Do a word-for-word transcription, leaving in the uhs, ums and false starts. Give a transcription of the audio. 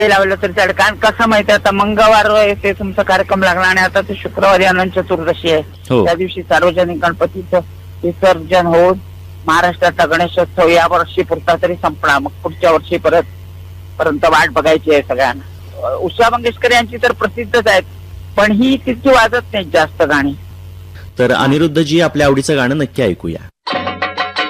लावलं तरी चालेल. कारण कसं माहितीये आता मंगळवार ते तुमचा कार्यक्रम लागला आणि आता ते शुक्रवारी अनंत चतुर्दशी आहे. त्या दिवशी सार्वजनिक गणपतीचं विसर्जन होऊन महाराष्ट्राचा गणेशोत्सव या वर्षी पुरता तरी संपणार. मग पुढच्या वर्षी परत पर्यंत वाट बघायची आहे सगळ्यांना. उषा मंगेशकर यांची तर प्रसिद्धच आहेत, पण ही तितकी वाजत नाहीत जास्त गाणी. तर अनिरुद्धजी आपल्या आवडीचं गाणं नक्की ऐकूया.